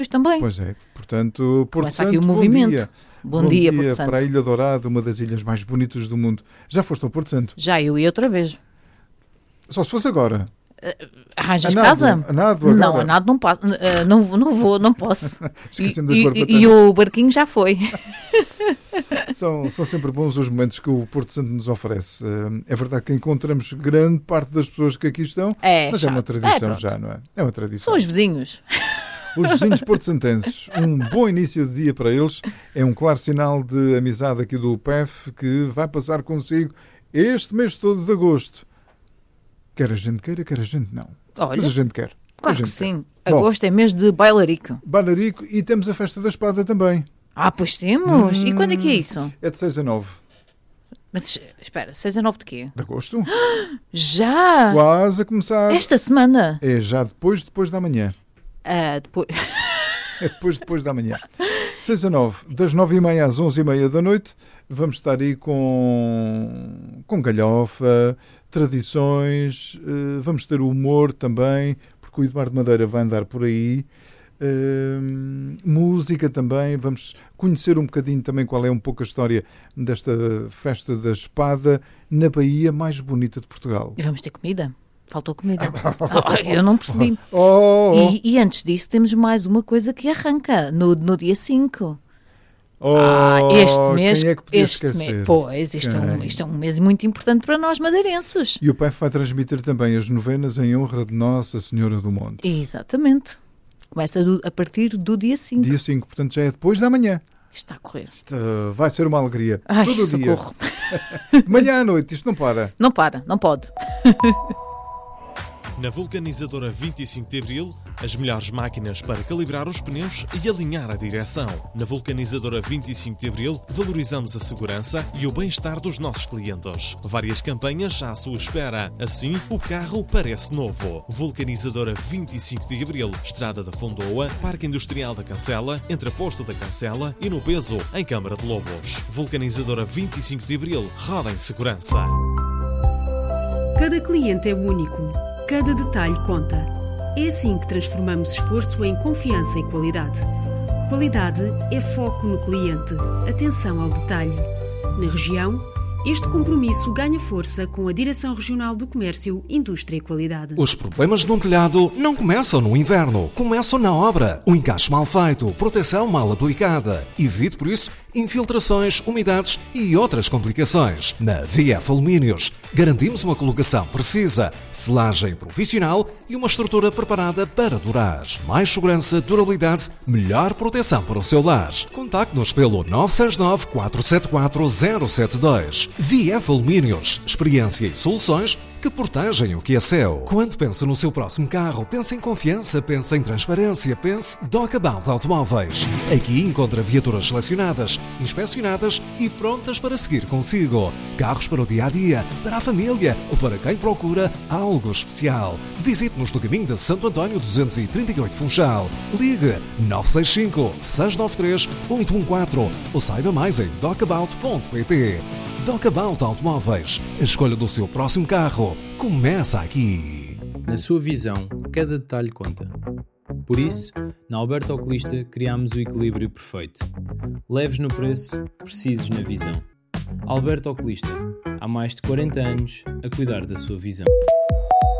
também. Pois é, portanto, Porto Começa Santo, aqui o movimento. dia. Bom dia, Porto Santo. Para a Ilha Dourada, uma das ilhas mais bonitas do mundo. Já foste ao Porto Santo? Já eu ia outra vez. Só se fosse agora. Arranjas A nado, casa? a nado agora. Não, a nado não posso. Não vou, não posso. Esqueci-me das barbatanas. E o barquinho já foi. São sempre bons os momentos que o Porto Santo nos oferece. É verdade que encontramos grande parte das pessoas que aqui estão, mas chato. é uma tradição Pronto. já, não é? É uma tradição. São os vizinhos. Os vizinhos porto-santenses, um bom início de dia para eles, é um claro sinal de amizade aqui do PEF que vai passar consigo este mês todo de agosto. Quer a gente queira, quer a gente não. Olha, mas a gente quer. claro que sim. Bom, Agosto é mês de bailarico. Bailarico, e temos a Festa da Espada também. Pois temos. E quando é que é isso? É de 6 a 9 Mas espera, 6 a 9 de quê? de agosto. Já! Quase a começar. Esta semana? É já depois da manhã. Depois... É depois da manhã. De 6 a 9, das 9h30 às 11h30 da noite, vamos estar aí com galhofa, tradições, vamos ter o humor também, porque o Eduardo Madeira vai andar por aí, música também, vamos conhecer um bocadinho também qual é um pouco a história desta Festa da Espada na Baía mais bonita de Portugal. E vamos ter comida? Faltou comida. Eu não percebi. E antes disso temos mais uma coisa que arranca no dia 5. Este mês. Quem é que podia este esquecer? mês. Pois, isto é um mês muito importante para nós madeirenses. E o PEF vai transmitir também as novenas em honra de Nossa Senhora do Monte. Exatamente. Começa a partir do dia 5. Dia 5, portanto já é depois da manhã. Está a correr. Isto vai ser uma alegria. Ai, todo o socorro. dia. De manhã à noite, isto não para. Não para, não pode. Na vulcanizadora 25 de Abril, as melhores máquinas para calibrar os pneus e alinhar a direção. Na vulcanizadora 25 de Abril, valorizamos a segurança e o bem-estar dos nossos clientes. Várias campanhas à sua espera. Assim, o carro parece novo. Vulcanizadora 25 de Abril, Estrada da Fondoa, Parque Industrial da Cancela, entre Posto da Cancela e no Peso, em Câmara de Lobos. Vulcanizadora 25 de Abril, roda em segurança. Cada cliente é único. Cada detalhe conta. É assim que transformamos esforço em confiança e qualidade. Qualidade é foco no cliente, atenção ao detalhe. Na região, este compromisso ganha força com a Direção Regional do Comércio, Indústria e Qualidade. Os problemas de um telhado não começam no inverno, começam na obra. O encaixe mal feito, proteção mal aplicada. Evite, por isso, infiltrações, umidades e outras complicações. Na VF Alumínios, garantimos uma colocação precisa, selagem profissional e uma estrutura preparada para durar. Mais segurança, durabilidade, melhor proteção para o seu lar. Contacte-nos pelo 969 474 072. VF Alumínios, experiência e soluções que protegem o que é seu. Quando pensa no seu próximo carro, pense em confiança, pense em transparência, pense Docabout Automóveis. Aqui encontra viaturas selecionadas, inspecionadas e prontas para seguir consigo. Carros para o dia-a-dia, para a família ou para quem procura algo especial. Visite-nos no caminho de Santo António 238 Funchal. Ligue 965 693 814 ou saiba mais em docabout.pt. Docabout Automóveis. A escolha do seu próximo carro começa aqui. Na sua visão, cada detalhe conta. Por isso, na Alberto Oculista criámos o equilíbrio perfeito. Leves no preço, precisos na visão. Alberto Oculista, há mais de 40 anos a cuidar da sua visão.